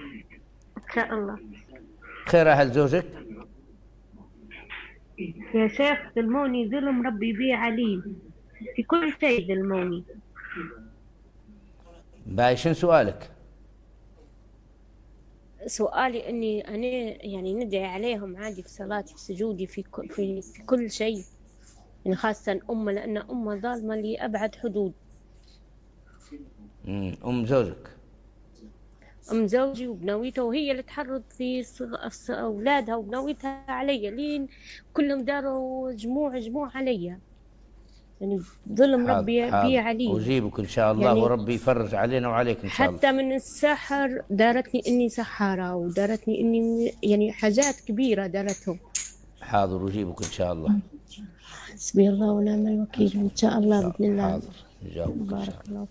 إن شاء الله. خير أهل زوجك؟ يا شيخ ظلموني ظلم ربي بيه عليم، في كل شيء ظلموني. باي شنو سؤالك؟ سؤالي اني انا يعني ندعي عليهم عادي في صلاتي في سجودي في كل شيء، يعني خاصة لأن أمه ظالمة لأبعد حدود. أم زوجك؟ أم زوجي وبنويته، وهي اللي تحرض في أولادها وبنويتها علي، لين كلهم داروا جموع علي، يعني ظلم ربي بي علي. أجيبك إن شاء الله، يعني وربي يفرج علينا وعليك إن شاء الله. حتى من السحر دارتني إني سحارة، ودارتني إني يعني حاجات كبيرة دارتهم. حاضر أجيبك إن شاء الله. حسبي الله ونعم الوكيل إن شاء الله بإذن الله. حاضر نجاوبك بارك الله.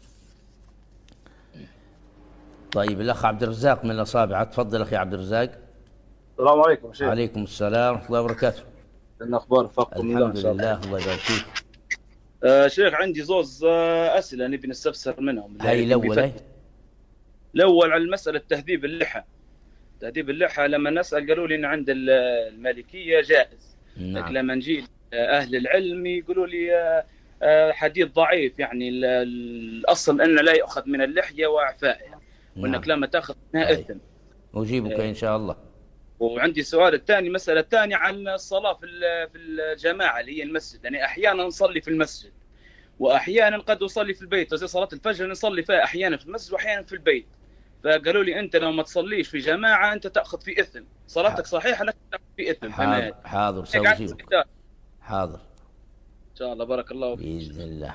طيب الأخ عبد الرزاق من الأصابع، تفضل أخي عبد الرزاق. السلام عليكم شيخ. وعليكم السلام ورحمة الله وبركاته. الأخبار فقكم الله الحمد لله، الله يبارك فيك. شيخ عندي زوز أسئلة نبي نستفسر منهم. هاي الأول على المسألة تهذيب اللحى. تهذيب اللحى لما نسأل قالوا لي إن عند المالكية جائز. نعم. لكن لما نجي أهل العلم يقولوا لي حديث ضعيف، يعني الأصل أن لا يؤخذ من اللحية وإعفائها، وأنك لما تأخذ منها إثم. أجيبك إن شاء الله. وعندي سؤال الثاني، مسألة الثانية عن الصلاة في الجماعة اللي هي المسجد. يعني أحيانا نصلي في المسجد وأحيانا قد أصلي في البيت، زي صلاة الفجر نصلي فيها أحيانا في المسجد وأحيانا في البيت. فقالوا لي أنت لو ما تصليش في جماعة أنت تأخذ في إثم، صلاتك صحيحة لكن تأخذ في إثم. حاضر سأجيبك. حاضر إن شاء الله. بارك الله فيك بإذن الله.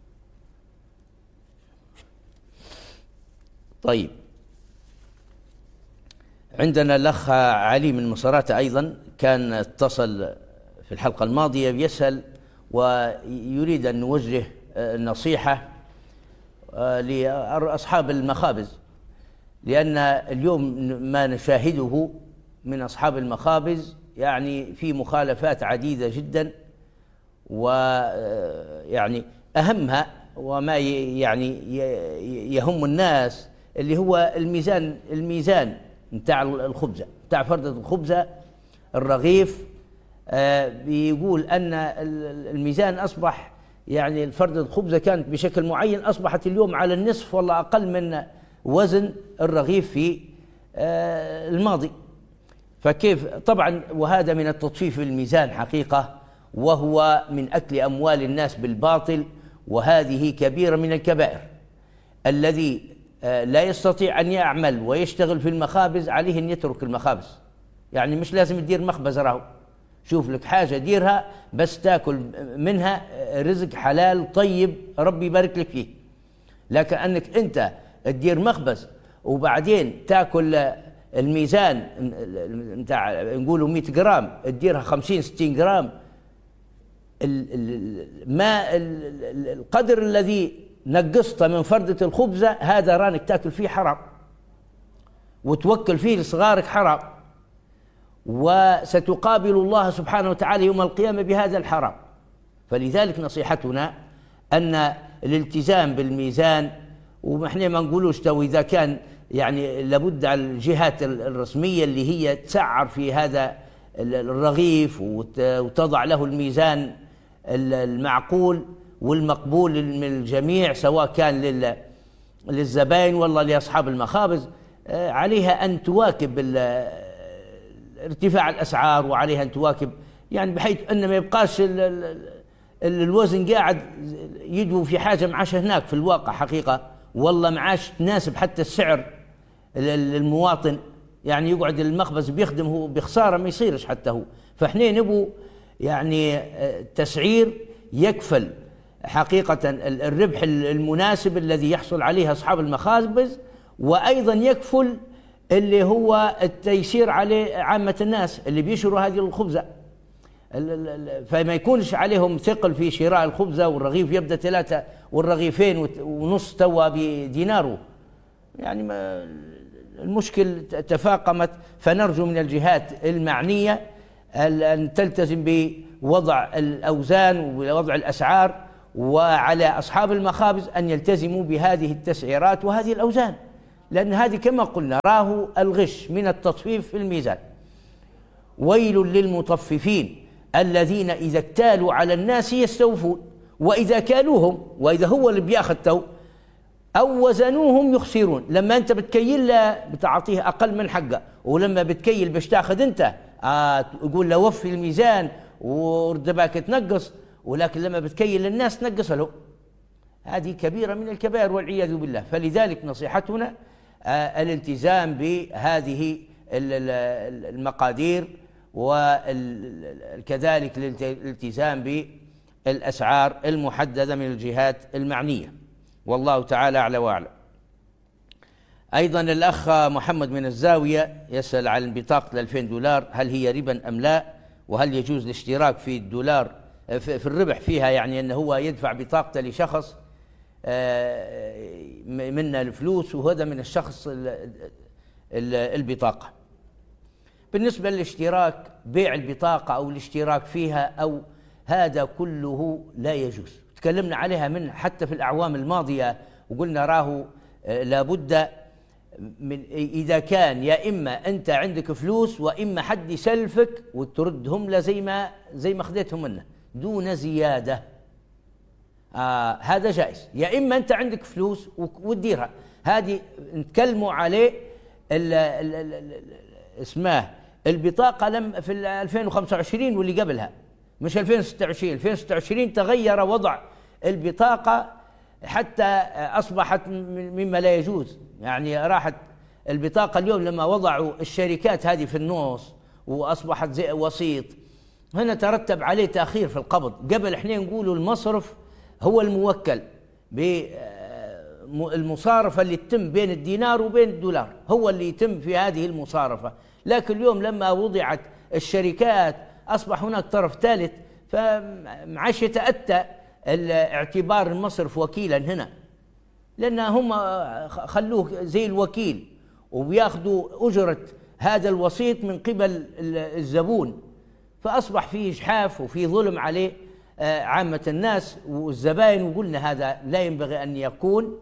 طيب عندنا الأخ علي من مصراتة أيضا كان اتصل في الحلقة الماضية بيسأل ويريد أن نوجه نصيحة لأصحاب المخابز، لأن اليوم ما نشاهده من أصحاب المخابز يعني في مخالفات عديدة جدا، ويعني أهمها وما يعني يهم الناس اللي هو الميزان متاع الخبزة، متاع فردة الخبزة الرغيف. بيقول أن الميزان أصبح يعني فردة الخبزة كانت بشكل معين، أصبحت اليوم على النصف ولا أقل من وزن الرغيف في الماضي. فكيف طبعا، وهذا من التطفيف الميزان حقيقة، وهو من أكل أموال الناس بالباطل، وهذه كبيرة من الكبائر. الذي لا يستطيع أن يعمل ويشتغل في المخابز عليه أن يترك المخابز، يعني مش لازم تدير مخبز، راهو شوف لك حاجة ديرها بس تاكل منها رزق حلال طيب ربي يبارك لك فيه. لكن أنك أنت تدير مخبز وبعدين تاكل الميزان متاع نقولوا 100 جرام تديرها 50-60 جرام، ما القدر الذي نقصت من فردة الخبزة هذا رانك تاكل فيه حرام وتوكل فيه لصغارك حرام، وستقابل الله سبحانه وتعالى يوم القيامة بهذا الحرام. فلذلك نصيحتنا أن الالتزام بالميزان، ونحن ما نقولوش تو إذا كان يعني لابد على الجهات الرسمية اللي هي تسعر في هذا الرغيف وتضع له الميزان المعقول والمقبول من الجميع، سواء كان للزبائن والله لأصحاب المخابز، عليها أن تواكب ارتفاع الأسعار، وعليها أن تواكب يعني بحيث أن ما يبقاش الوزن قاعد يدوي في حاجة معاش هناك في الواقع حقيقة، والله معاش تناسب حتى السعر المواطن، يعني يقعد المخبز بيخدم هو بخسارة ما يصيرش حتى هو. فاحنا نبو يعني تسعير يكفل حقيقة الربح المناسب الذي يحصل عليه أصحاب المخابز، وأيضا يكفل اللي هو التيسير عليه عامة الناس اللي بيشروا هذه الخبزة، فما يكونش عليهم ثقل في شراء الخبزة، والرغيف يبدأ 3 والرغيفين ونص توا بديناره، يعني ما المشكل تفاقمت. فنرجو من الجهات المعنية أن تلتزم بوضع الأوزان ووضع الأسعار، وعلى أصحاب المخابز أن يلتزموا بهذه التسعيرات وهذه الأوزان، لأن هذه كما قلنا راه الغش من التطفيف في الميزان. ويل للمطففين الذين إذا اكتالوا على الناس يستوفون وإذا كالوهم، وإذا هو اللي بياخذ تو أو وزنوهم يخسرون. لما أنت بتكيل له بتعطيه أقل من حقه، ولما بتكيل باش تاخذ أنت تقول له وفي الميزان وردباك تنقص، ولكن لما بتكيل الناس تنقص له. هذه كبيرة من الكبائر والعياذ بالله. فلذلك نصيحتنا الالتزام بهذه المقادير، وكذلك الالتزام بالأسعار المحددة من الجهات المعنية، والله تعالى أعلى وأعلم. أيضا الأخ محمد من الزاوية يسأل عن بطاقة 2000 دولار، هل هي ربا أم لا؟ وهل يجوز الاشتراك في الدولار في الربح فيها، يعني أنه هو يدفع بطاقته لشخص منا الفلوس وهذا من الشخص البطاقة. بالنسبة للاشتراك، بيع البطاقة أو الاشتراك فيها أو هذا كله لا يجوز. تكلمنا عليها من حتى في الأعوام الماضية، وقلنا راه لابد من إذا كان يا إما أنت عندك فلوس وإما حد يسلفك وتردهم له زي ما خذيتهم منه دون زيادة، هذا جائز. يا إما أنت عندك فلوس وتديرها، هذه نتكلموا عليه اسمه البطاقة في 2025 واللي قبلها، مش 2026. 2026 تغير وضع البطاقة حتى أصبحت مما لا يجوز. يعني راحت البطاقة اليوم لما وضعوا الشركات هذه في النص وأصبحت زي وسيط، هنا ترتب عليه تأخير في القبض. قبل احنا نقولوا المصرف هو الموكل بالمصارفة اللي تتم بين الدينار وبين الدولار، هو اللي يتم في هذه المصارفة. لكن اليوم لما وضعت الشركات أصبح هناك طرف ثالث، فمعاش يتأتى اعتبار المصرف وكيلا هنا، لأن هم خلوه زي الوكيل وبياخذوا أجرة هذا الوسيط من قبل الزبون، فأصبح فيه إجحاف وفيه ظلم عليه عامة الناس والزبائن، وقلنا هذا لا ينبغي أن يكون.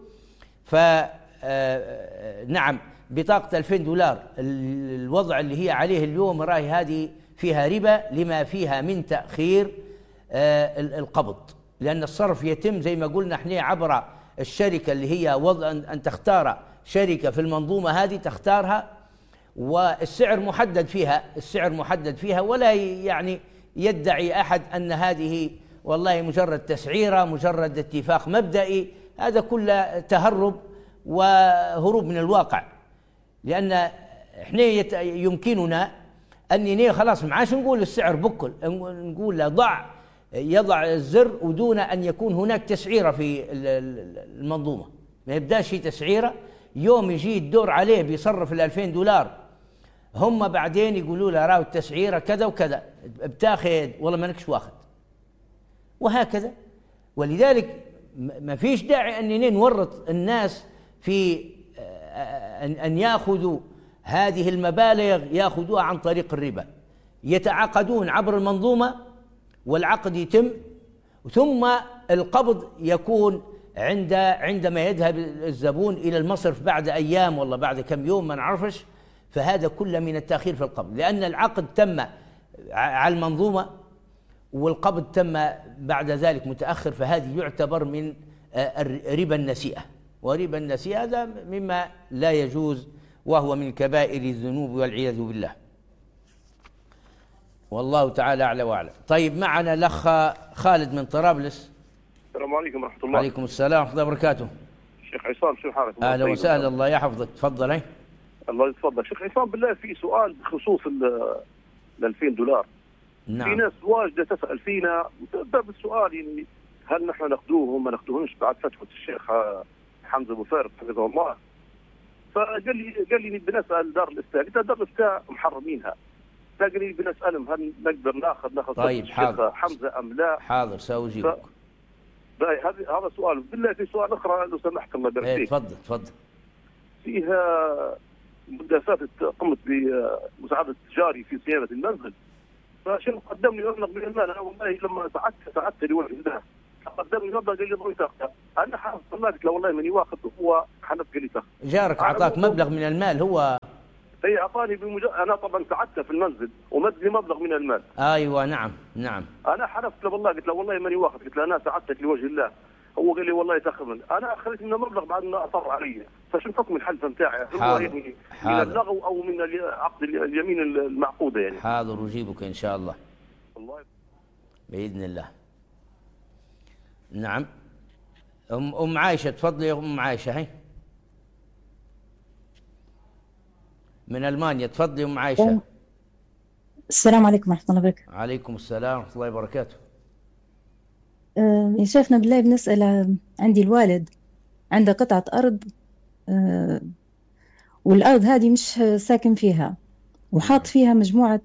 فنعم بطاقة 2000 دولار الوضع اللي هي عليه اليوم راهي هذه فيها ربا لما فيها من تأخير القبض، لأن الصرف يتم زي ما قلنا احنا عبر الشركة اللي هي وضع أن تختار شركة في المنظومة هذه تختارها، والسعر محدد فيها، السعر محدد فيها، ولا يعني يدعي أحد أن هذه والله مجرد تسعيرة مجرد اتفاق مبدئي. هذا كله تهرب وهروب من الواقع، لأن احنا يمكننا أنني خلاص معاش نقول السعر بكل، نقول له يضع الزر ودون أن يكون هناك تسعيرة في المنظومة، ما يبداش تسعيرة. يوم يجي الدور عليه بيصرف 2000 دولار، هم بعدين يقولوا له راو التسعيرة كذا وكذا، بتاخذ والله ما نكش واخذ، وهكذا. ولذلك ما فيش داعي أننا نورط الناس في أن يأخذوا هذه المبالغ يأخذوها عن طريق الربا. يتعاقدون عبر المنظومة والعقد يتم، ثم القبض يكون عندما يذهب الزبون إلى المصرف بعد أيام والله بعد كم يوم ما نعرفش. فهذا كله من التأخير في القبض، لأن العقد تم على المنظومة والقبض تم بعد ذلك متأخر، فهذه يعتبر من ربا النسيئة، وربا النسيئة هذا مما لا يجوز وهو من كبائر الذنوب والعياذ بالله، والله تعالى أعلى وأعلم. طيب معنا الأخ خالد من طرابلس. السلام عليكم ورحمة الله. وعليكم السلام ورحمة الله وبركاته. شيخ عصام شو حالك؟ أهلا وسهلا، الله يحفظك، تفضل. الله يتفضل. شيخ عصام بالله في سؤال بخصوص ال 2000 دولار. نعم. في ناس واجدة تسأل فينا باب السؤال، يعني هل نحن ناخذوهم ما ناخذوهمش بعد فتوى الشيخ حمزة أبو فارس حفظه الله. فقال لي بنسأل دار الإفتاء، قلت دار الإفتاء محرمينها، فقال لي بنسألهم هل نقدر ناخذ طيب حاضر. حمزة أم لا؟ حاضر سأجيبك. هذا سؤال. بالله في سؤال اخرى لو سمحت الله يبارك فيك. تفضل. فيها مدة فاتت قمت بمساعدة جاري في صيانة المنزل، فشنو قدم لي مبلغ من المال. والله لما ساعدت لوجه الله قدم لي مبلغ قال لي ضوي تاخذه. انا حاسس والله قلت له والله ماني واخذ، هو حلف قال لي تاخذ. جارك اعطاك مبلغ من المال هو؟ هي اعطاني انا طبعا ساعدته في المنزل ومد لي مبلغ من المال. ايوه نعم نعم. انا حلفت له والله، قلت له والله ماني واخذ، قلت له انا ساعدتك لوجه الله. هو قال لي والله تاخذ منه، انا اخذت منه مبلغ بعد ما اصر علي. فشو حكم الحلف نتاعي؟ هو يعني من اللغو او من عقد اليمين المعقوده يعني؟ حاضر اجيبك ان شاء الله. الله باذن الله. نعم. ام عائشه، تفضلي يا ام عائشه. هي من المانيا، تفضلي ام عائشه. السلام عليكم ورحمه الله وبركاته. عليكم السلام ورحمه الله وبركاته. يا شيخنا بالله بنسأل، عندي الوالد عنده قطعة أرض، والأرض هذه مش ساكن فيها، وحاط فيها مجموعة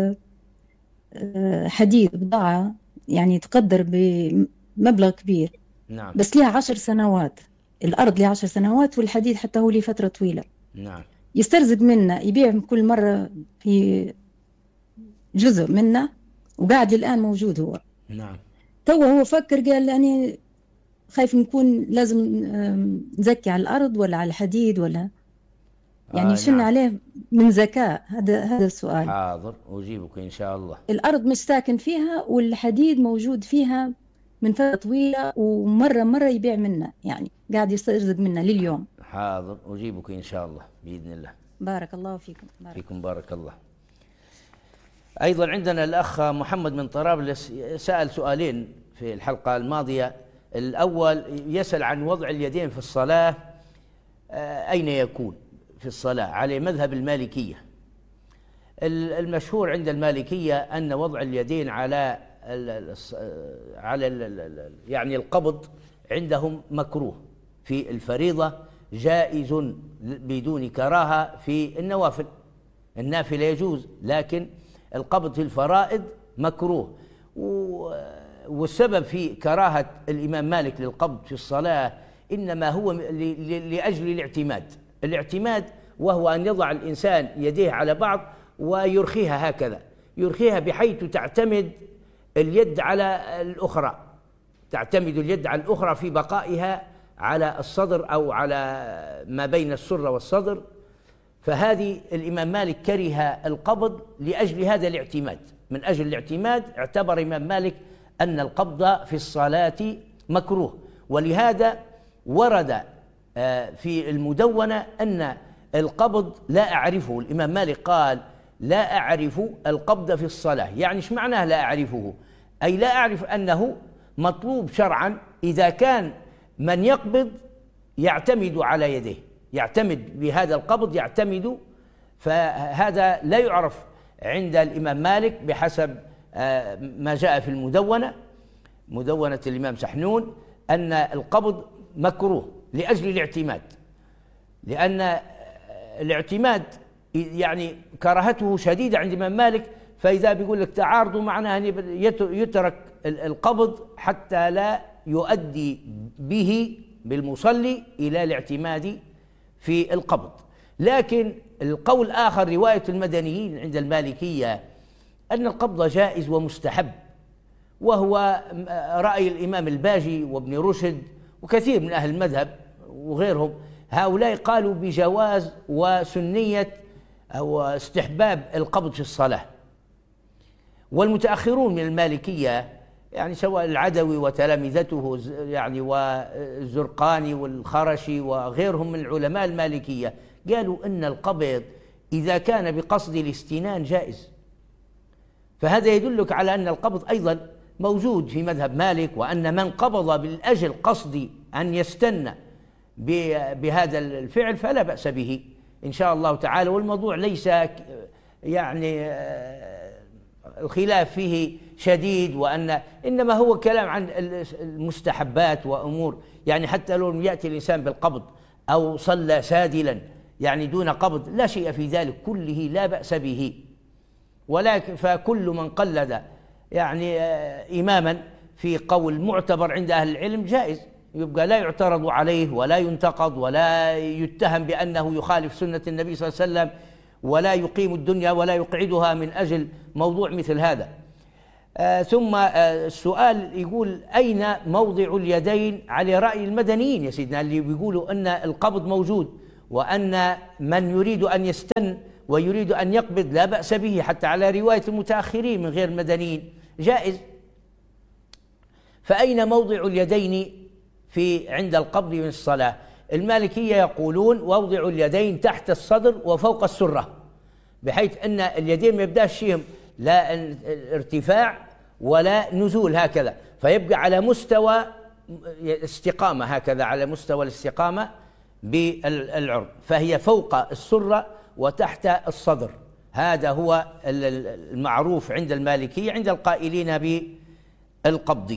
حديد، بضاعة يعني تقدر بمبلغ كبير. نعم. بس لها 10 سنوات، الأرض لها 10 سنوات، والحديد حتى هو لي فترة طويلة. نعم. يسترزق منا، يبيع كل مرة في جزء منا، وقاعد الآن موجود هو. نعم. تو هو فكر قال يعني خايف نكون لازم نزكي على الأرض ولا على الحديد ولا يعني شن نعم. عليه من زكاة؟ هذا السؤال. حاضر أجيبك إن شاء الله. الأرض مش ساكن فيها والحديد موجود فيها من فترة طويلة، ومرة يبيع منا، يعني قاعد يسترزق منا لليوم. حاضر أجيبك إن شاء الله بإذن الله. بارك الله فيكم. فيكم بارك الله. أيضا عندنا الأخ محمد من طرابلس سأل سؤالين في الحلقة الماضية. الأول يسأل عن وضع اليدين في الصلاة، أين يكون في الصلاة على مذهب المالكية. المشهور عند المالكية أن وضع اليدين على يعني القبض عندهم مكروه، في الفريضة جائز بدون كراهة، في النوافل النافلة يجوز، لكن القبض في الفرائض مكروه. والسبب في كراهة الإمام مالك للقبض في الصلاة إنما هو لأجل الاعتماد، وهو أن يضع الإنسان يديه على بعض ويرخيها هكذا، يرخيها بحيث تعتمد اليد على الأخرى، تعتمد اليد على الأخرى في بقائها على الصدر أو على ما بين السرة والصدر. فهذه الإمام مالك كره القبض لأجل هذا الاعتماد. من أجل الاعتماد اعتبر الإمام مالك أن القبض في الصلاة مكروه، ولهذا ورد في المدونة أن القبض لا أعرفه. الإمام مالك قال لا أعرف القبض في الصلاة. يعني ايش معناه لا أعرفه؟ أي لا أعرف أنه مطلوب شرعا إذا كان من يقبض يعتمد على يديه، يعتمد بهذا القبض، يعتمد، فهذا لا يعرف عند الإمام مالك بحسب ما جاء في مدونة الإمام سحنون، أن القبض مكروه لأجل الاعتماد، لأن الاعتماد يعني كراهته شديدة عند الإمام مالك. فإذا بيقول لك تعارضوا معناه أن يترك القبض حتى لا يؤدي به بالمصلي إلى الاعتماد في القبض. لكن القول آخر رواية المدنيين عند المالكية أن القبض جائز ومستحب، وهو رأي الإمام الباجي وابن رشد وكثير من أهل المذهب وغيرهم. هؤلاء قالوا بجواز وسنية أو استحباب القبض في الصلاة. والمتأخرون من المالكية يعني سواء العدوي وتلامذته يعني والزرقاني والخرشي وغيرهم من العلماء المالكية قالوا أن القبض إذا كان بقصد الاستنان جائز. فهذا يدلك على أن القبض أيضا موجود في مذهب مالك، وأن من قبض بالأجل قصد أن يستنى بهذا الفعل فلا بأس به إن شاء الله تعالى. والموضوع ليس يعني الخلاف فيه شديد، إنما هو كلام عن المستحبات وأمور، يعني حتى لو يأتي الإنسان بالقبض أو صلى سادلا يعني دون قبض لا شيء في ذلك كله، لا بأس به. ولكن فكل من قلد يعني إماما في قول معتبر عند أهل العلم جائز، يبقى لا يعترض عليه ولا ينتقد ولا يتهم بأنه يخالف سنة النبي صلى الله عليه وسلم، ولا يقيم الدنيا ولا يقعدها من أجل موضوع مثل هذا. ثم السؤال يقول أين موضع اليدين على رأي المدنيين يا سيدنا اللي بيقولوا أن القبض موجود، وأن من يريد أن يستن ويريد أن يقبض لا بأس به، حتى على رواية المتأخرين من غير المدنيين جائز. فأين موضع اليدين عند القبض من الصلاة؟ المالكية يقولون وضع اليدين تحت الصدر وفوق السرة، بحيث أن اليدين ما يبداش فيهم لا ارتفاع ولا نزول هكذا، فيبقى على مستوى استقامة هكذا، على مستوى الاستقامة بالعرض، فهي فوق السرة وتحت الصدر. هذا هو المعروف عند المالكية عند القائلين بالقبض.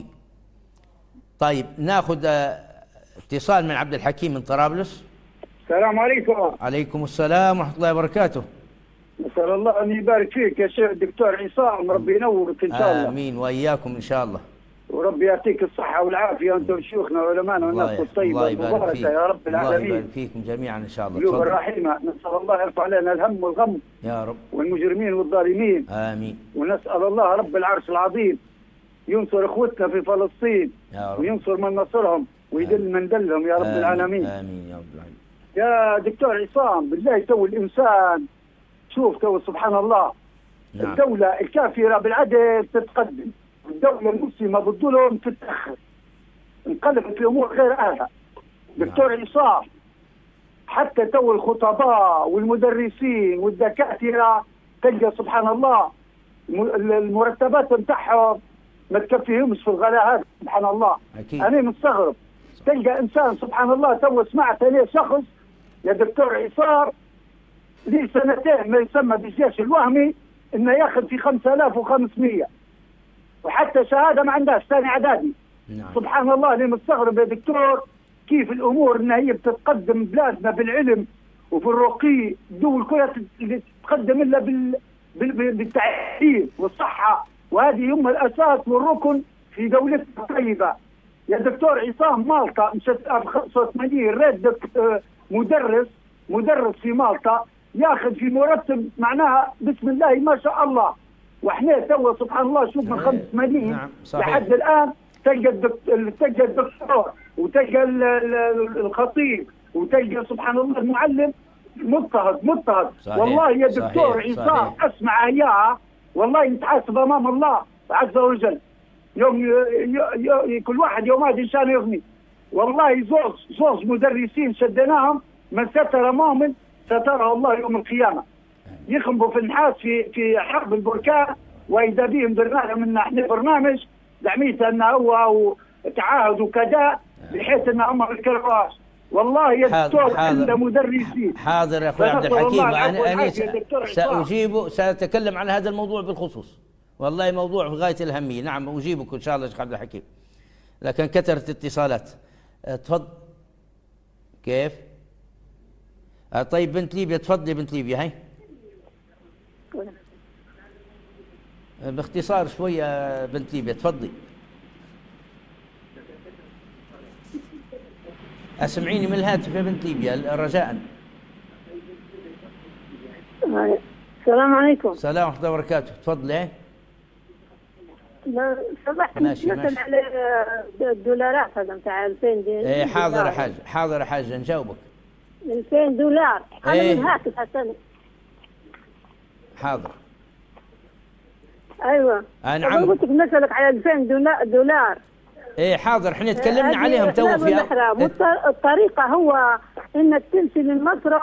طيب ناخذ اتصال من عبد الحكيم من طرابلس. السلام عليكم. عليكم السلام ورحمة الله وبركاته. نسأل الله أن يبارك فيك يا شيخ الدكتور عصام، ربي ينورك إن شاء الله. آمين وإياكم إن شاء الله. وربي يعطيك الصحة والعافية أنتم شيوخنا وعلمانا والناس الطيبة المباركة يا رب العالمين. الله يبارك فيكم جميعا إن شاء الله. قلوب الرحيمة، نسأل الله يرفع علينا الهم والغم يا رب، والمجرمين والظالمين. آمين. ونسأل الله رب العرش العظيم ينصر إخوتنا في فلسطين يا رب، وينصر من نصرهم ويدل من دلهم يا رب العالمين. آمين يا رب العالمين. يا دكتور عصام بالله، تو الإنسان شوف تو سبحان الله. نعم. الدولة الكافرة بالعدل تتقدم، الدولة المسلمة بالظلم تتأخر، انقلبت الأمور غير آلها. دكتور عصام، حتى تو الخطباء والمدرسين والدكاترة تلقى سبحان الله المرتبات بتاعهم ما تكفيهمش في الغلاء، سبحان الله. أكيد. أنا مستغرب، تلقى إنسان سبحان الله تو سمعت عليه شخص يا دكتور عصام لي سنتين ما يسمى بالجيش الوهمي انه ياخذ في 5500 وحتى شهاده ما عندهاش ثاني اعدادي. نعم. سبحان الله انا مستغرب يا دكتور كيف الامور ان هي بتتقدم بلادنا بالعلم وبالرقي، الدول كلها تتقدم الا بالتعليم والصحه، وهذه هم الاساس والركن في دولتنا الطيبه. يا دكتور عصام مالطا مشت 85 رد مدرس في مالطا ياخذ في مرتب معناها بسم الله ما شاء الله، واحنا تو سبحان الله شوف من 85 نعم. لحد الان تلقى الدكتور وتلقى الخطيب وتلقى سبحان الله المعلم مضطهد. صحيح. والله يا دكتور عصام اسمع اياها والله نتحاسب امام الله عز وجل يوم كل واحد يوم هذا انسان يغني. والله زوج مدرسين شديناهم من ستر مؤمن ستره الله يوم القيامه، يخنبوا في النحاس في حرب البركان، واذا بهم درنا لهم ان احنا برنامج دعميته انه هو تعاهدوا كذا بحيث ان هم ما يكرروهاش. والله يا دكتور عند مدرسين. حاضر يا اخوي عبد الحكيم، انا ساتكلم عن هذا الموضوع بالخصوص، والله موضوع في غايه الاهميه. نعم اجيبك ان شاء الله يا شيخ عبد الحكيم، لكن كثرت اتصالات. تفضل. كيف؟ طيب بنت ليبيا، تفضلي بنت ليبيا. هاي باختصار شويه بنت ليبيا، تفضلي. اسمعيني من الهاتف يا بنت ليبيا رجاء. السلام عليكم. السلام ورحمه الله وبركاته، تفضلي. صباح نسأل على الدولارات هذا نتاع 2000 دولار. حاضر يا حاج، حاضر يا حاج نجاوبك. 2000 دولار انا من هاتف حسن. حاضر. ايوه نعم. قلت لك نسألك على 2000 دولار. حاضر، احنا تكلمنا عليهم تو في الطريقه هو انك تمشي للمصرف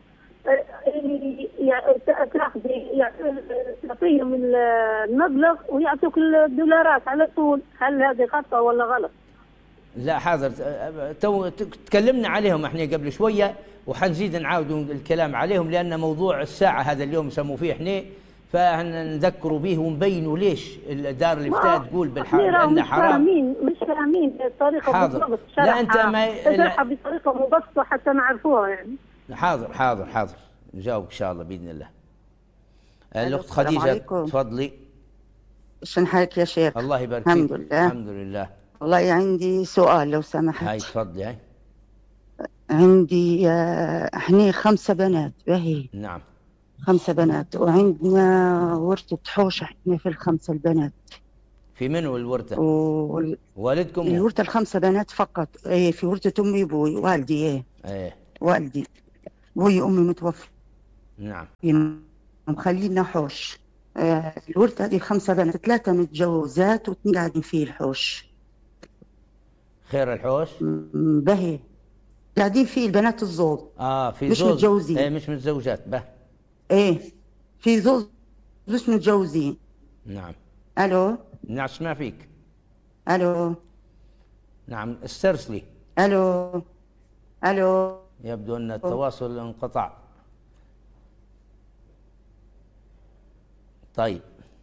تعطيهم المبلغ ويعطوك الدولارات على طول، هل هذه خطأ ولا غلط؟ لا حاضر، تو تكلمنا عليهم احنا قبل شويه وحنزيد نعاود الكلام عليهم، لان موضوع الساعه هذا اليوم يسموه فيه احنا، فنذكروا به ونبينوا ليش الدار الافتاء تقول بالحرام لانه حرام. مش فاهمين الطريقه بالضبط. لا انت ما تشرحها بطريقه مبسطه حتى نعرفوها يعني. حاضر نجاوب ان شاء الله باذن الله. الاخت خديجه تفضلي. شن حالك يا شيخ؟ الله يبارك فيك. الحمد لله. الحمد لله. والله عندي سؤال لو سمحت. هاي تفضلي. هاي عندي احنا 5 بنات باهي. نعم 5 بنات، وعندنا ورثة حوش احنا في ال5 البنات. في منو الورثة؟ والدكم؟ الورثة ال5 بنات فقط. ايه في ورثة امي وابوي والدي. ايه والدي ابوي امي متوفي. نعم. مخلينا حوش. الورثة هذه 5 بنات، 3 متجوزات و2 قاعدين فيه الحوش. خير الحوش؟ باهي قاعدين فيه البنات الزوج. في مش زوج متجوزين. ايه مش متزوجات. به ايه في زوج مش متجوزين. نعم. الو. نعم اسمع فيك. الو. نعم استرسلي. الو. الو. يبدو ان التواصل انقطع. طيب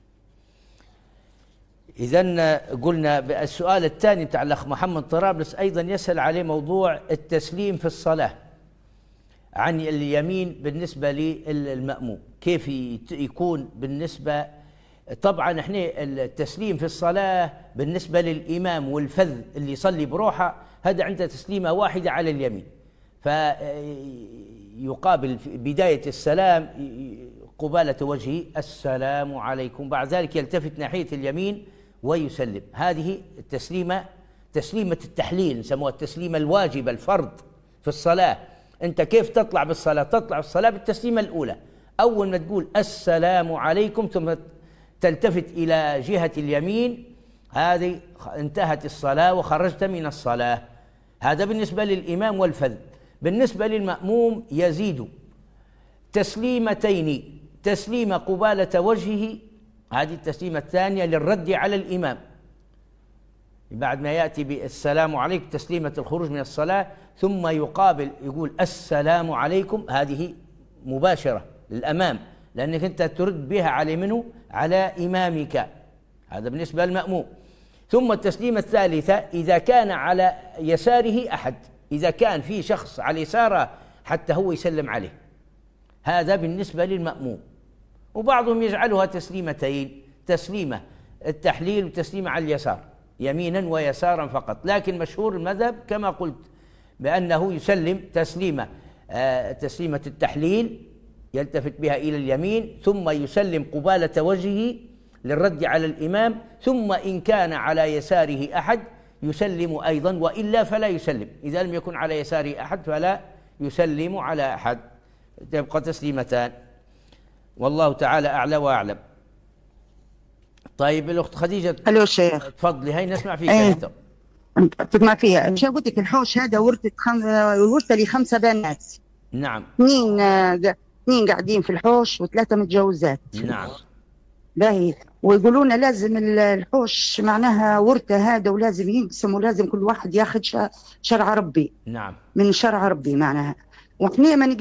إذا قلنا السؤال الثاني بتاع الأخ محمد طرابلس أيضا يسأل عليه موضوع التسليم في الصلاة عن اليمين بالنسبة للمأموم، كيف يكون بالنسبة. طبعا احنا التسليم في الصلاة بالنسبة للإمام والفذ اللي يصلي بروحه هذا عنده تسليمة واحدة على اليمين، فيقابل بداية السلام قبالة وجهه السلام عليكم، بعد ذلك يلتفت ناحية اليمين ويسلم. هذه التسليمة تسليمة التحليل، نسموها التسليمة الواجبة الفرض في الصلاة. أنت كيف تطلع بالصلاة؟ تطلع بالصلاة بالتسليمة الأولى، أول ما تقول السلام عليكم ثم تلتفت إلى جهة اليمين، هذه انتهت الصلاة وخرجت من الصلاة. هذا بالنسبة للإمام والفذ. بالنسبة للمأموم يزيد تسليمتين، تسليمة قبالة وجهه، هذه التسليمة الثانية للرد على الإمام بعد ما يأتي بالسلام عليكم تسليمة الخروج من الصلاة، ثم يقابل يقول السلام عليكم، هذه مباشرة للأمام لأنك أنت ترد بها على منه؟ على إمامك. هذا بالنسبة للمأموم. ثم التسليمة الثالثة إذا كان على يساره أحد، إذا كان في شخص على يساره حتى هو يسلم عليه، هذا بالنسبة للمأموم. وبعضهم يجعلها تسليمتين، تسليمة التحليل وتسليمة على اليسار، يمينا ويسارا فقط، لكن مشهور المذهب كما قلت بأنه يسلم تسليمة تسليمة التحليل يلتفت بها إلى اليمين، ثم يسلم قبالة وجهه للرد على الإمام، ثم إن كان على يساره أحد يسلم أيضا، وإلا فلا يسلم. إذا لم يكن على يساره أحد فلا يسلم على أحد، تبقى تسليمتان، والله تعالى أعلى وأعلم. طيب الأخت خديجة. الو شيخ. تفضلي هاي نسمع فيك. أنت تسمع فيها. مش قلت لك الحوش هذا ورثة لي 5 بنات. نعم. 2 قاعدين في الحوش و3 متجوزات. نعم. باهي. ويقولون لازم الحوش معناها ورثة هذا ولازم ينقسم ولازم كل واحد ياخذ شرع ربي. نعم. من شرع ربي معناها. واحنا ما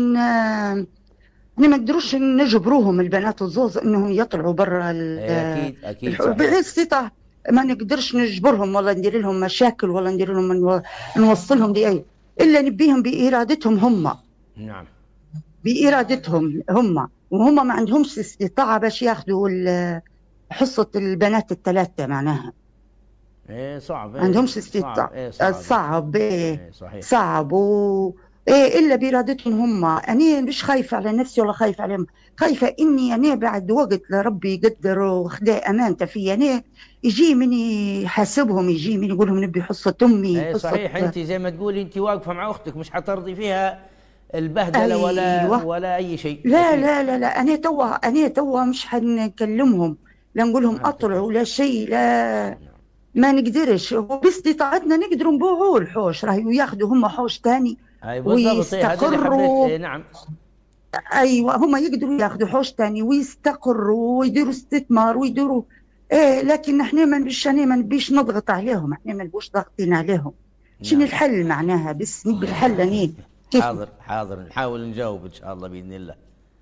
نقدروش نجبروهم البنات والزوز انهم يطلعوا برا. اكيد بالاستطاعة ما نقدرش نجبرهم ولا ندير لهم مشاكل ولا ندير لهم نوصلهم لاي، الا نبيهم بارادتهم هم. نعم. بارادتهم هم، وهم ما عندهمش استطاعة باش ياخذوا حصة البنات ال3 معناها. صعب. عندهمش استطاعة. صعب. صحيح. صعب إلا بإرادتهم هم. أنا مش خايفة على نفسي ولا خايفة عليهم، خايفة إني أنا بعد وقت لربي يقدر وخدا أمانته في أنا يجي من يحاسبهم، يجي من يقول لهم نبي حصة أمي. صحيح. أنت زي ما تقولي أنت واقفة مع أختك مش حترضي فيها البهدلة ولا أي شيء. لا لا لا لا. أنا توا مش حنكلمهم لا نقول لهم أطلعوا ولا شيء، لا ما نقدرش. وباستطاعتنا نقدروا نبيعوا الحوش راهي ياخذوا هم حوش ثاني ويستقروا. نعم. ايوه هم يقدروا ياخذوا حوش ثاني ويستقروا ويديروا استثمار ويديروا لكن احنا ما نبيش نضغط عليهم، احنا ما نبوش ضاغطين عليهم. شنو الحل معناها؟ بس نبي الحل. اني حاضر نحاول نجاوب ان شاء الله باذن الله.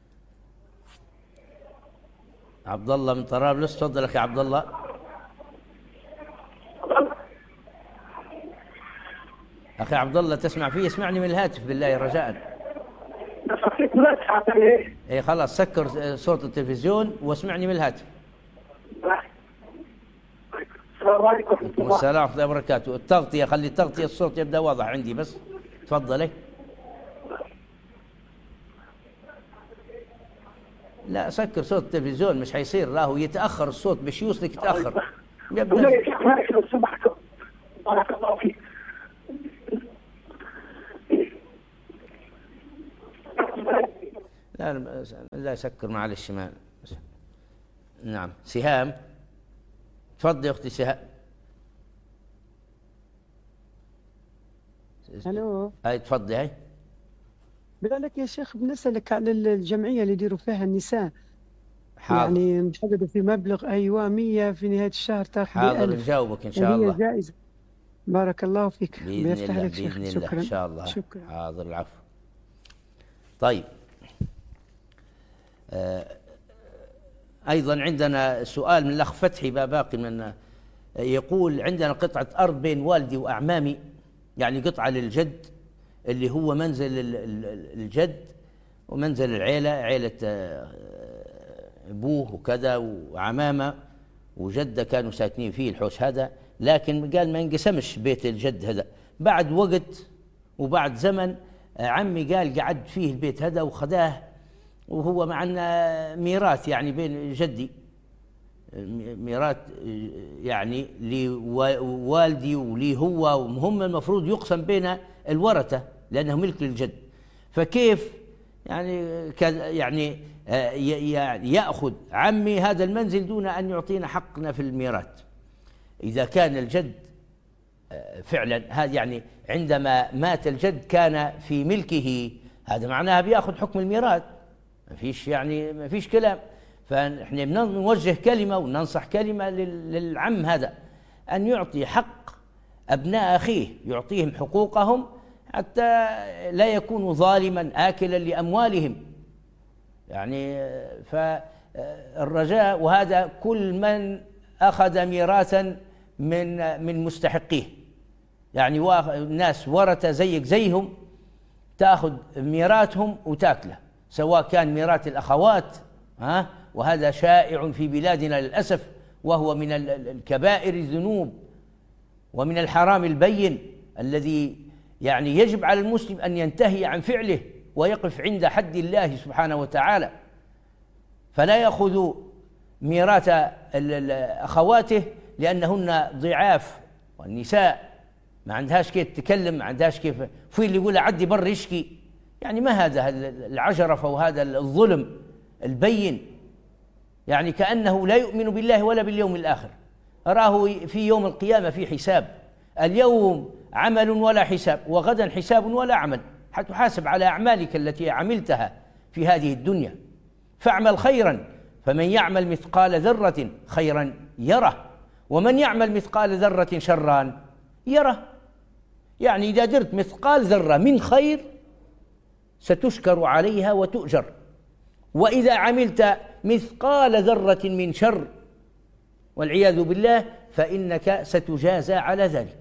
عبد الله من طرابلس، تفضل اخي عبد الله. أخي عبد الله تسمع فيه؟ اسمعني من الهاتف بالله رجاء. إيه خلاص سكر صوت التلفزيون واسمعني من الهاتف. السلام عليكم. والسلام ورحمة الله وبركاته. التغطية خلي التغطية الصوت يبدأ واضح عندي بس. تفضلي. لا سكر صوت التلفزيون مش حيصير، راهو يتأخر الصوت مش يوصلك يتأخر. ولا يا شيخ ماشي لو سمحت بارك الله فيك. لا يسكر معلش ما. نعم سهام، تفضلي يا اختي سهام. الو هاي تفضلي. هاي بالك يا شيخ بنسألك على الجمعية اللي يديروا فيها النساء. حاضر. يعني نحددوا في مبلغ 100 في نهاية الشهر تاخذ 1000. حاضر نجاوبك ان شاء الله. جائزة. بارك الله فيك. بإذن الله شيخ. بإذن الله شكرا. ان شاء الله. شكرا. حاضر العفو. طيب أيضا عندنا سؤال من الأخ فتحي باقي من يقول عندنا قطعة أرض بين والدي وأعمامي، يعني قطعة للجد اللي هو منزل الجد ومنزل العيلة، عيلة أبوه وكذا وعمامة وجدة كانوا ساكنين فيه الحوش هذا، لكن قال ما ينقسمش بيت الجد هذا. بعد وقت وبعد زمن عمي قال قعد فيه البيت هذا وخذاه، وهو معنا ميراث يعني بين جدي، ميراث يعني لوالدي ولي هو، وهم المفروض يقسم بين الورثة لأنه ملك للجد. فكيف يعني يأخذ عمي هذا المنزل دون أن يعطينا حقنا في الميراث؟ إذا كان الجد فعلا هذا يعني عندما مات الجد كان في ملكه، هذا معناها بياخذ حكم الميراث، ما فيش كلام. فنحن نوجه كلمة وننصح كلمة للعم هذا أن يعطي حق أبناء أخيه، يعطيهم حقوقهم حتى لا يكونوا ظالما آكلا لأموالهم. يعني فالرجاء، وهذا كل من أخذ ميراثا من مستحقيه، يعني الناس ورثة زيك زيهم تأخذ ميراثهم وتاكله، سواء كان ميراث الأخوات وهذا شائع في بلادنا للأسف، وهو من الكبائر الذنوب ومن الحرام البين الذي يعني يجب على المسلم أن ينتهي عن فعله ويقف عند حد الله سبحانه وتعالى. فلا يأخذ ميراث أخواته لأنهن ضعاف، والنساء ما عندهاش كيف تتكلم، ما عندهاش كيف، في اللي يقول عدي بر يشكي، يعني ما هذا العجرفة وهذا الظلم البين، يعني كأنه لا يؤمن بالله ولا باليوم الآخر. أراه في يوم القيامة في حساب، اليوم عمل ولا حساب، وغدا حساب ولا عمل، حتحاسب على أعمالك التي عملتها في هذه الدنيا. فاعمل خيرا، فمن يعمل مثقال ذرة خيرا يره، ومن يعمل مثقال ذرة شرا يره. يعني إذا درت مثقال ذرة من خير ستشكر عليها وتؤجر، وإذا عملت مثقال ذرة من شر والعياذ بالله فإنك ستجازى على ذلك.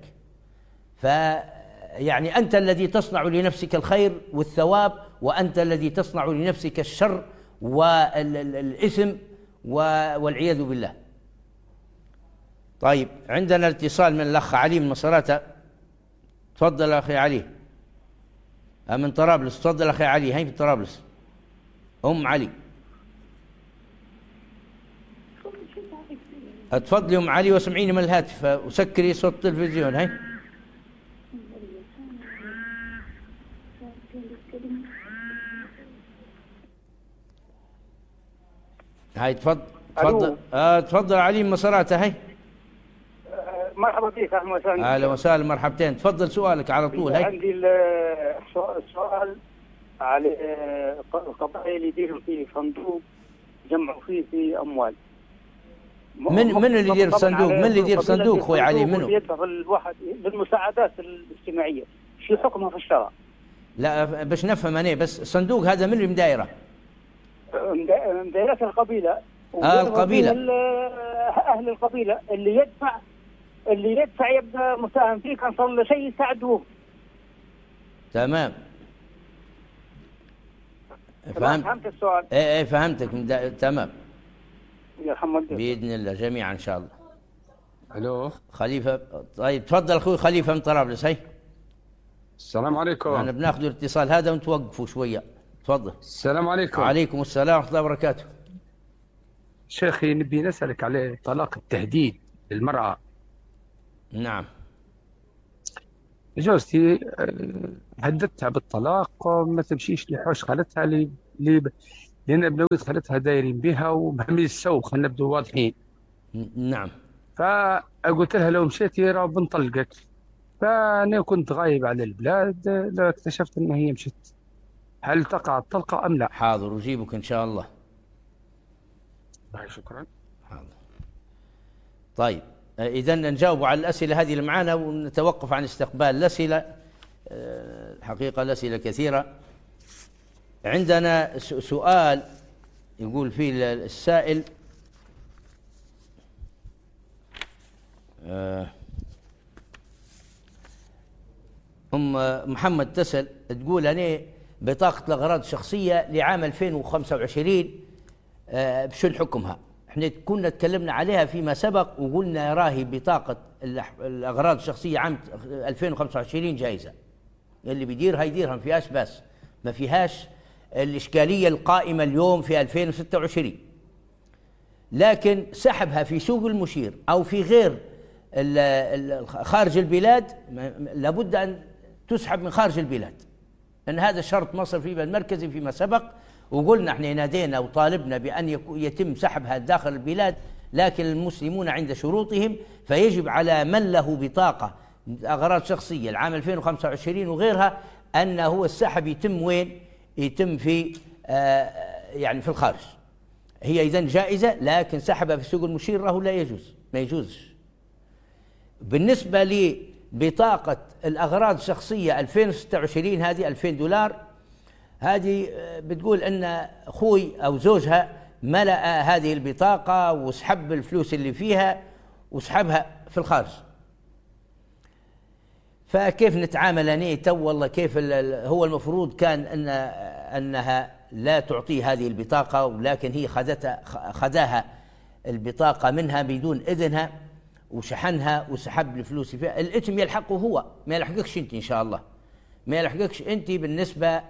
فيعني أنت الذي تصنع لنفسك الخير والثواب، وأنت الذي تصنع لنفسك الشر والإثم والعياذ بالله. طيب عندنا اتصال من الأخ علي من مصراتة. تفضل أخي علي. من طرابلس. تفضل أخي علي. هاي في طرابلس أم علي. تفضلي أم علي وسمعيني من الهاتف وسكري صوت التلفزيون. هاي تفضل. تفضل علي من مصراتة. هاي مرحبا بك. اهلا وسهلا. اهلا وسهلا مرحبتين. تفضل سؤالك على طول. هاي عندي السؤال على القضايا اللي يديروا فيه صندوق جمعوا فيه في اموال. من اللي يدير في صندوق؟ من اللي يدير في صندوق اخوي علي؟ منو يدفع الواحد للمساعدات الاجتماعيه؟ شو حكمها في الشرع؟ لا باش نفهم انا بس الصندوق هذا من اللي مدايره؟ مدايرة القبيلة. القبيلة. أهل القبيلة اللي يدفع يبقى مساهم فيه، كان صار له شيء يساعدوه. تمام. فهمت السؤال؟ ايه فهمتك. تمام. يرحم والديك. بإذن الله جميعا إن شاء الله. الو خليفة. طيب تفضل أخوي خليفة من طرابلس. هاي السلام عليكم. أنا بناخذ الاتصال هذا ونتوقفوا شوية. تفضل. السلام عليكم. وعليكم السلام ورحمة الله وبركاته. شيخي نبي نسألك على طلاق التهديد. للمرأة. نعم. زوجتي هددتها بالطلاق، ما تمشيش لحوش خالتها لأن بنويت خالتها دايرين بها ومهمل السوق، خلينا نبدو واضحين. نعم. فقلت لها لو مشيتي راه بنطلقك. فأنا كنت غايب على البلاد، لا اكتشفت أن هي مشت. هل تقع الطلقة أم لا؟ حاضر أجيبك إن شاء الله. شكرا. حاضر. طيب إذا نجاوب على الأسئلة هذه اللي معنا ونتوقف عن استقبال الأسئلة. الحقيقة الأسئلة كثيرة. عندنا سؤال يقول فيه السائل أم محمد تسأل تقول أنا بطاقة الأغراض الشخصية لعام 2025 بشو حكمها؟ احنا كنا تكلمنا عليها فيما سبق وقلنا راهي بطاقة الأغراض الشخصية عام 2025 جائزة، اللي بيديرها يديرها ما فيهاش بس، ما فيهاش الإشكالية القائمة اليوم في 2026. لكن سحبها في سوق المشير أو في غير خارج البلاد لابد أن تسحب من خارج البلاد، لأن هذا شرط مصرفي المركزي فيما سبق، وقلنا احنا نادينا وطالبنا بأن يتم سحبها داخل البلاد، لكن المسلمون عند شروطهم، فيجب على من له بطاقة أغراض شخصية العام 2025 وغيرها أن هو السحب يتم وين؟ يتم في يعني في الخارج. هي إذن جائزة، لكن سحبها في سوق المشير راهو لا يجوز، ما يجوزش. بالنسبة لبطاقة الأغراض الشخصية 2026 هذه $2000، هذه بتقول أن أخوي أو زوجها ملأ هذه البطاقة وسحب الفلوس اللي فيها وسحبها في الخارج. فكيف نتعامل أنا تو؟ والله كيف هو المفروض كان أنها لا تعطي هذه البطاقة، ولكن هي خداها البطاقة منها بدون إذنها وشحنها وسحب الفلوس فيها. الإثم يلحقه هو، ما يلحقكش أنت إن شاء الله، ما يلحقكش أنت بالنسبة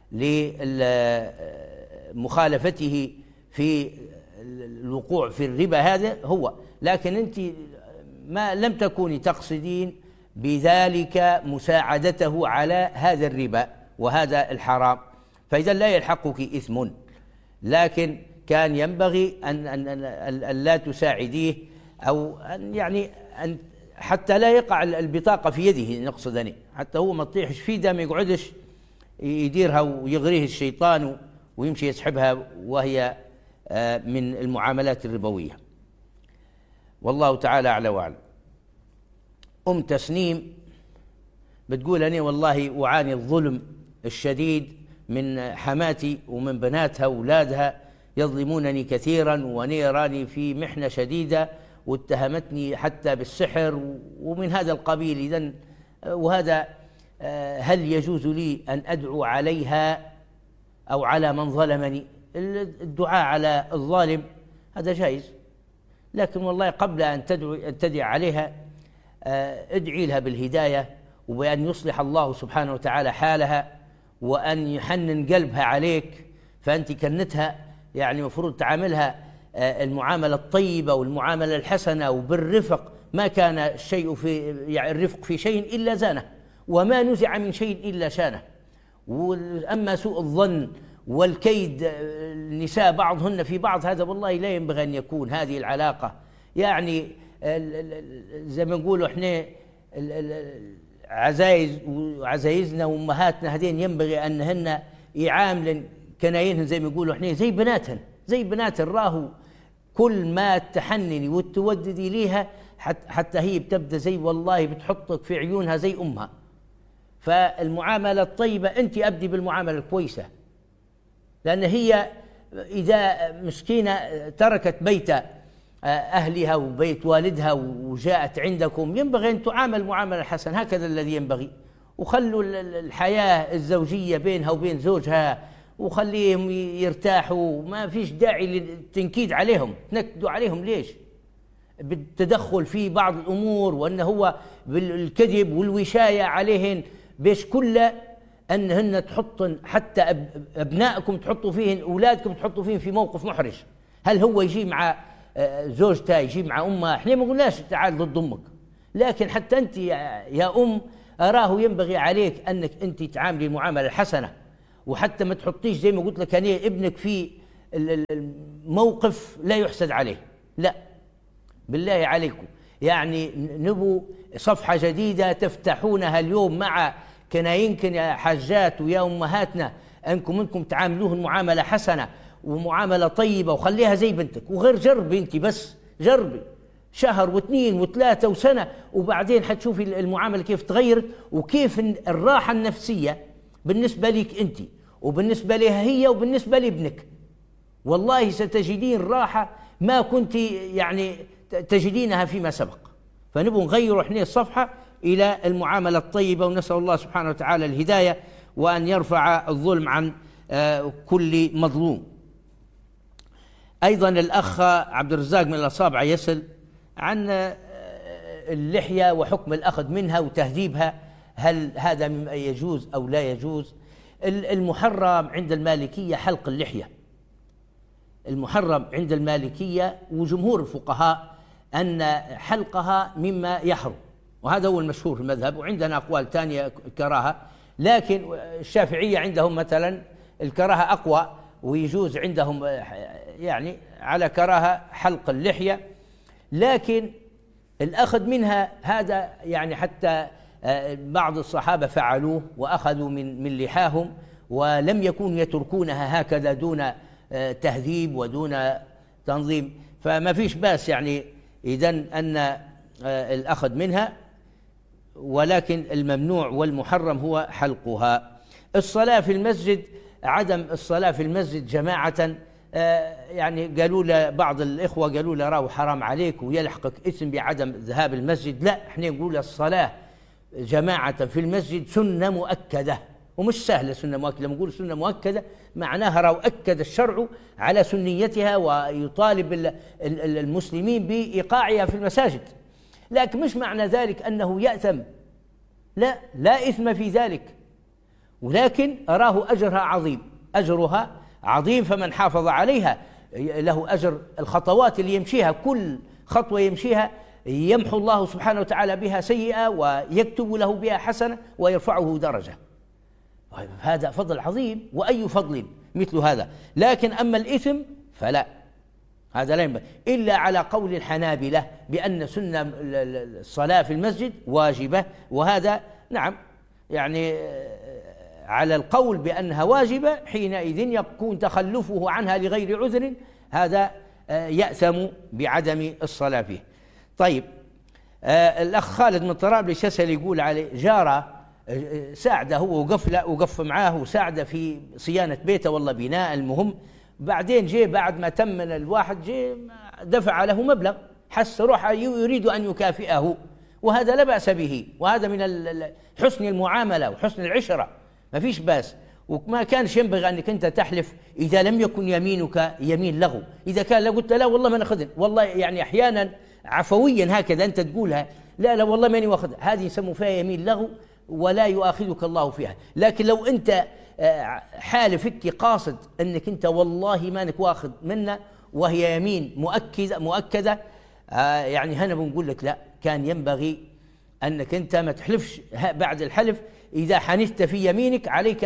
لمخالفته في الوقوع في الربا هذا هو، لكن أنت ما لم تكوني تقصدين بذلك مساعدته على هذا الربا وهذا الحرام، فإذا لا يلحقك إثم، لكن كان ينبغي أن لا تساعديه، أو أن يعني أن حتى لا يقع البطاقة في يده، نقصد أنا حتى هو ما تطيحش في ده، ما يقعدش يديرها ويغريه الشيطان ويمشي يسحبها وهي من المعاملات الربوية. والله تعالى أعلى وأعلم. أم تسنيم بتقول أنا والله أعاني الظلم الشديد من حماتي ومن بناتها وأولادها، يظلمونني كثيرا وأنا راني في محنة شديدة، واتهمتني حتى بالسحر ومن هذا القبيل. إذن وهذا هل يجوز لي أن أدعو عليها أو على من ظلمني؟ الدعاء على الظالم هذا جائز، لكن والله قبل أن تدعي عليها ادعي لها بالهداية وبأن يصلح الله سبحانه وتعالى حالها وأن يحنن قلبها عليك. فأنت كنتها يعني مفروض تعاملها المعاملة الطيبة والمعاملة الحسنة وبالرفق، ما كان الشيء في يعني الرفق في شيء إلا زانه، وما نزع من شيء إلا شانه. وأما سوء الظن والكيد النساء بعضهن في بعض، هذا والله لا ينبغي أن يكون هذه العلاقة. يعني زي ما نقولوا احنا عزايزنا وامهاتنا هذين ينبغي انهن يعاملن كناينهن زي ما يقولوا احنا زي بناتهن، زي بناتهن. راهو كل ما تحنني وتوددي ليها حتى هي بتبدا زي والله بتحطك في عيونها زي امها. فالمعامله الطيبه انت ابدي بالمعامله الكويسه، لان هي اذا مسكينه تركت بيت أهلها وبيت والدها وجاءت عندكم ينبغي أن تعامل معاملة حسنة، هكذا الذي ينبغي. وخلوا الحياة الزوجية بينها وبين زوجها وخليهم يرتاحوا، ما فيش داعي للتنكيد عليهم، تنكدوا عليهم ليش؟ بالتدخل في بعض الأمور، وأنه هو بالكذب والوشاية عليهن، بيش كل أنهن تحطن حتى أبنائكم تحطوا فيهن، أولادكم تحطوا فيهن في موقف محرج. هل هو يجي مع زوجته يجيب مع أمها، احنا ما قلناش تعال ضد أمك، لكن حتى أنت يا أم أراه ينبغي عليك أنك أنت تعاملي المعاملة الحسنة، وحتى ما تحطيش زي ما قلت لك أنا ابنك في الموقف لا يحسد عليه، لا بالله عليكم، يعني نبو صفحة جديدة تفتحونها اليوم مع كناينكن يا حاجات ويا أمهاتنا، أنكم تعاملوه المعاملة حسنة ومعاملة طيبة، وخليها زي بنتك. وغير جربي أنت، بس جربي شهر واثنين وثلاثة وسنة، وبعدين حتشوفي المعاملة كيف تغيرت، وكيف الراحة النفسية بالنسبة لك أنت وبالنسبة لها هي وبالنسبة لابنك. والله ستجدين راحة ما كنت يعني تجدينها فيما سبق. فنبغى نغير احنا الصفحة إلى المعاملة الطيبة، ونسأل الله سبحانه وتعالى الهداية وأن يرفع الظلم عن كل مظلوم. أيضا الأخ عبد الرزاق من الأصابع يسأل عن اللحية وحكم الأخذ منها وتهذيبها، هل هذا مما يجوز أو لا يجوز؟ المحرم عند المالكية حلق اللحية، المحرم عند المالكية وجمهور الفقهاء أن حلقها مما يحرم، وهذا هو المشهور في المذهب، وعندنا أقوال ثانية كراهة، لكن الشافعية عندهم مثلا الكراهة أقوى، ويجوز عندهم يعني على كراهة حلق اللحية. لكن الأخذ منها هذا يعني حتى بعض الصحابة فعلوه وأخذوا من لحاهم، ولم يكونوا يتركونها هكذا دون تهذيب ودون تنظيم، فما فيش باس يعني إذن أن الأخذ منها، ولكن الممنوع والمحرم هو حلقها. الصلاة في المسجد، عدم الصلاة في المسجد جماعة، يعني قالوا له بعض الإخوة قالوا له راه حرام عليك ويلحقك إثم بعدم ذهاب المسجد. لا، احنا نقول الصلاة جماعة في المسجد سنة مؤكدة، ومش سهلة سنة مؤكدة. لما نقول سنة مؤكدة معناها راه أكد الشرع على سنيتها ويطالب المسلمين بإيقاعها في المساجد، لكن مش معنى ذلك أنه يأثم، لا إثم في ذلك، ولكن أراه أجرها عظيم، فمن حافظ عليها له أجر الخطوات اللي يمشيها، كل خطوة يمشيها يمحو الله سبحانه وتعالى بها سيئة ويكتب له بها حسنة ويرفعه درجة. هذا فضل عظيم، وأي فضل مثل هذا. لكن أما الإثم فلا، هذا لا ينبغي إلا على قول الحنابلة بأن سنة الصلاة في المسجد واجبة، وهذا نعم يعني على القول بأنها واجبة حينئذ يكون تخلفه عنها لغير عذر، هذا يأثم بعدم الصلاة فيه. طيب، الأخ خالد من طرابلس يسأل يقول عليه جاره ساعده هو وقف معاه وساعده في صيانة بيته، والله بناء المهم، بعدين جاء بعد ما تم الواحد جاء دفع له مبلغ، حس روح يريد أن يكافئه، وهذا لا بأس به، وهذا من حسن المعاملة وحسن العشرة، ما فيش بأس. وما كانش ينبغي أنك أنت تحلف إذا لم يكن يمينك يمين لغو. إذا كان لا قلت لا والله ما نأخذ، والله يعني أحيانا عفويا هكذا أنت تقولها لا والله ماني واخذ، هذه يسموا فيها يمين لغو ولا يؤاخذك الله فيها. لكن لو أنت حالفك قاصد أنك أنت والله مانك واخذ منا وهي يمين مؤكدة يعني هنا بنقول لك لا، كان ينبغي أنك أنت ما تحلفش بعد الحلف. إذا حنثت في يمينك عليك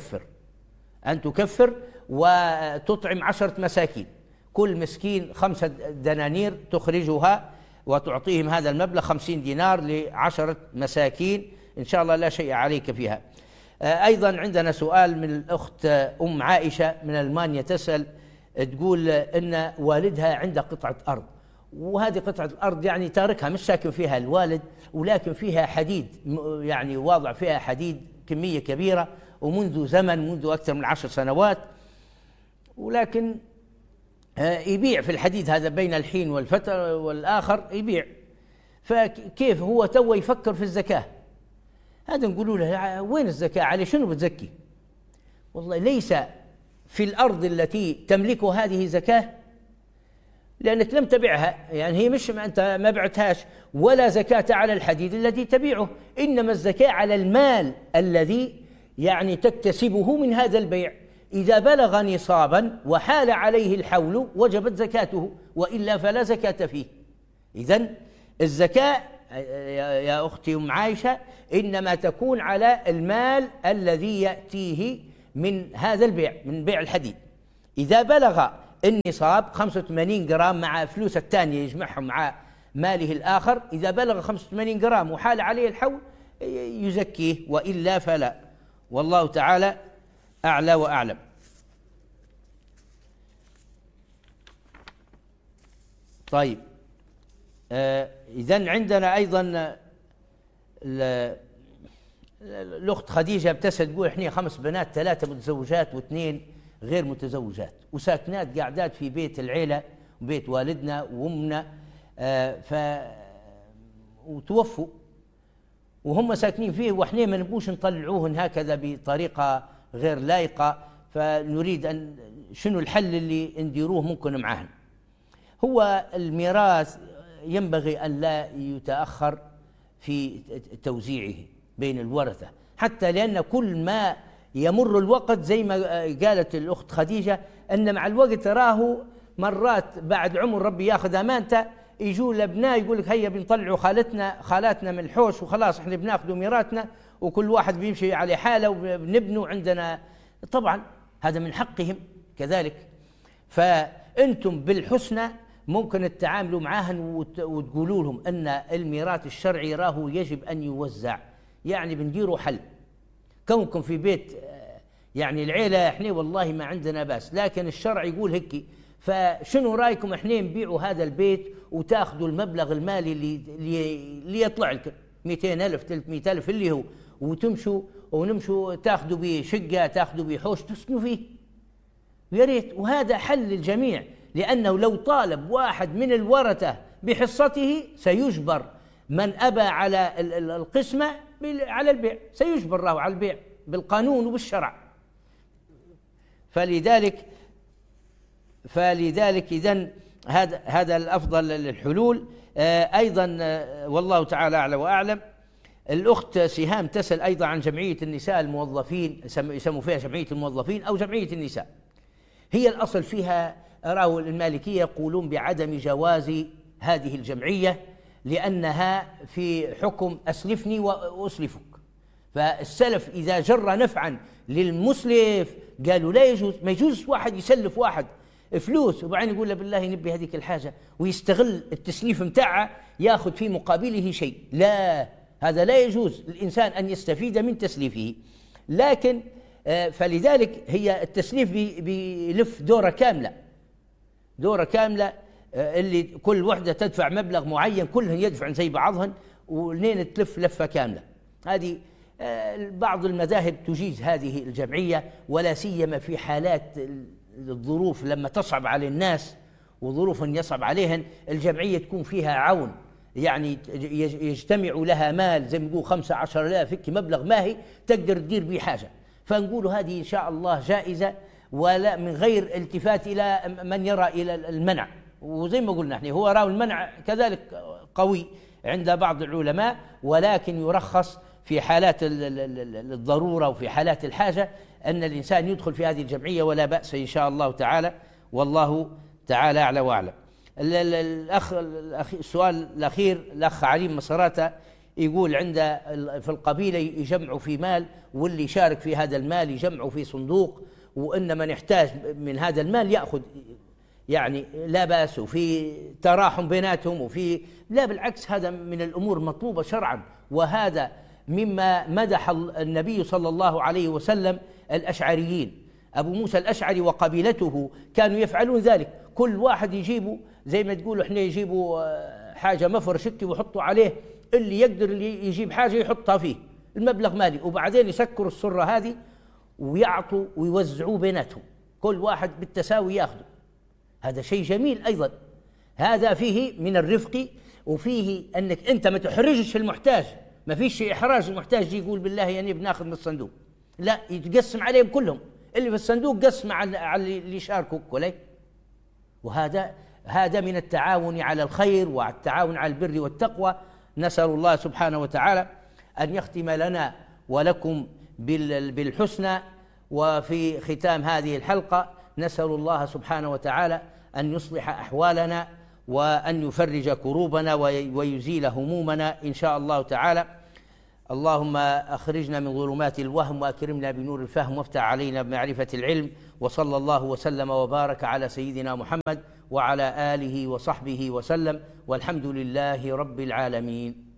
أن تكفر وتطعم 10 مساكين، كل مسكين 5 دنانير تخرجها وتعطيهم هذا المبلغ 50 دينار ل10 مساكين، إن شاء الله لا شيء عليك فيها. أيضا عندنا سؤال من الأخت أم عائشة من ألمانيا تسأل، تقول إن والدها عنده قطعة أرض، وهذه قطعة الأرض يعني تاركها مش ساكن فيها الوالد، ولكن فيها حديد، يعني واضع فيها حديد كمية كبيرة ومنذ زمن، منذ أكثر من 10 سنوات، ولكن يبيع في الحديد هذا بين الحين والفترة والآخر يبيع. فكيف هو تو يفكر في الزكاة؟ هذا نقولوا له وين الزكاة؟ عليه شنو بتزكي؟ والله ليس في الأرض التي تملكها هذه زكاة، لأنك لم تبيعها، يعني هي مش أنت ما بعتهاش، ولا زكاة على الحديد الذي تبيعه، إنما الزكاة على المال الذي يعني تكتسبه من هذا البيع. إذا بلغ نصابا وحال عليه الحول وجبت زكاته، وإلا فلا زكاة فيه. إذن الزكاة يا أختي أم عائشة إنما تكون على المال الذي يأتيه من هذا البيع، من بيع الحديد. إذا بلغ النصاب 85 جرام مع فلوس الثانية يجمعهم مع ماله الآخر، إذا بلغ 85 جرام وحال عليه الحول يزكيه، وإلا فلا. والله تعالى أعلى وأعلم. طيب، إذن عندنا أيضا الأخت خديجة بتسأل تقول إحنا 5 بنات، 3 متزوجات و2 غير متزوجات، وساكنات قاعدات في بيت العيلة وبيت والدنا وأمنا، وتوفوا وهم ساكنين فيه، وإحنا ما نبوش نطلعوهن هكذا بطريقة غير لائقة، فنريد أن شنو الحل اللي نديروه ممكن معهن. هو الميراث ينبغي أن لا يتأخر في توزيعه بين الورثة، حتى لأن كل ما يمر الوقت زي ما قالت الأخت خديجة أن مع الوقت راه مرات بعد عمر ربي ياخذ أمانته يجوا الأبناء يقول لك هيا بنطلعوا خالاتنا من الحوش وخلاص احنا بناخذوا ميراثنا، وكل واحد بيمشي على حاله وبنبنوا عندنا. طبعا هذا من حقهم كذلك، فأنتم بالحسنى ممكن التعاملوا معاهن وتقولوا لهم أن الميراث الشرعي راه يجب أن يوزع، يعني بنديروا حل. كونكم في بيت يعني العيلة احنا والله ما عندنا باس، لكن الشرع يقول هيك، فشنو رايكم احنا نبيعوا هذا البيت وتاخذوا المبلغ المالي اللي يطلع لكم 200,000 300,000 اللي هو، وتمشوا ونمشوا تاخذوا بشقة تاخذوا بحوش تسكنوا فيه، يا ريت. وهذا حل للجميع، لأنه لو طالب واحد من الورثة بحصته سيجبر من أبى على القسمة على البيع، سيجبر له على البيع بالقانون وبالشرع. فلذلك إذن هذا الأفضل للحلول. أيضا والله تعالى أعلى وأعلم. الأخت سهام تسأل أيضا عن جمعية النساء الموظفين، يسموا فيها جمعية الموظفين أو جمعية النساء. هي الأصل فيها رأوا المالكية يقولون بعدم جواز هذه الجمعية، لأنها في حكم أسلفني وأسلفك. فالسلف إذا جر نفعا للمسلف قالوا لا يجوز، ما يجوز واحد يسلف واحد فلوس وبعدين يقول له بالله نبي هذيك الحاجة ويستغل التسليف متاعه ياخذ في مقابله شيء، لا، هذا لا يجوز للإنسان أن يستفيد من تسليفه. لكن فلذلك هي التسليف بيلف دورة كاملة اللي كل وحدة تدفع مبلغ معين، كلهن يدفعن زي بعضهن ولين تلف لفة كاملة. هذه بعض المذاهب تجيز هذه الجمعية، ولا سيما في حالات الظروف لما تصعب على الناس وظروف يصعب عليهن، الجمعية تكون فيها عون، يعني يجتمع لها مال زي ما نقول 15,000 هيك مبلغ ماهي تقدر تدير به حاجة. فنقول هذه إن شاء الله جائزة، ولا من غير التفات إلى من يرى إلى المنع. وزي ما قلنا احنا هو رأوا المنع كذلك قوي عند بعض العلماء، ولكن يرخص في حالات الضرورة وفي حالات الحاجة أن الإنسان يدخل في هذه الجمعية، ولا بأس إن شاء الله تعالى، والله تعالى أعلى وأعلم. السؤال الأخير الأخ عليم مصراته يقول عند في القبيلة يجمعوا في مال، واللي يشارك في هذا المال يجمعوا في صندوق، وإن من يحتاج من هذا المال يأخذ، يعني لا بأس، وفي تراحم بيناتهم، وفي لا بالعكس هذا من الأمور مطلوبة شرعا. وهذا مما مدح النبي صلى الله عليه وسلم الأشعريين. أبو موسى الأشعري وقبيلته كانوا يفعلون ذلك، كل واحد يجيبوا زي ما تقولوا احنا يجيبوا حاجة مفر شتي ويحطوا عليه، اللي يقدر اللي يجيب حاجة يحطها فيه المبلغ مالي، وبعدين يسكروا السرة هذه ويعطوا ويوزعوا بيناتهم، كل واحد بالتساوي ياخذوا. هذا شيء جميل أيضا، هذا فيه من الرفق، وفيه أنك أنت ما تحرجش المحتاج، ما فيش إحراج المحتاج يقول بالله يعني بناخذ من الصندوق، لا، يتقسم عليهم كلهم، اللي في الصندوق قسم على اللي يشاركوا كله. وهذا من التعاون على الخير والتعاون على البر والتقوى. نسأل الله سبحانه وتعالى أن يختم لنا ولكم بالحسنى، وفي ختام هذه الحلقة نسأل الله سبحانه وتعالى أن يصلح أحوالنا وأن يفرج كروبنا ويزيل همومنا إن شاء الله تعالى. اللهم أخرجنا من ظلمات الوهم وأكرمنا بنور الفهم وافتح علينا بمعرفة العلم. وصلى الله وسلم وبارك على سيدنا محمد وعلى آله وصحبه وسلم، والحمد لله رب العالمين.